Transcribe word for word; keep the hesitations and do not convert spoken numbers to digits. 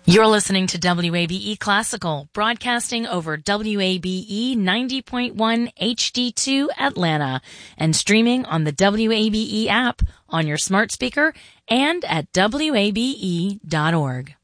You're listening to W A B E Classical, broadcasting over W A B E ninety point one H D two Atlanta and streaming on the W A B E app on your smart speaker and at W A B E dot org.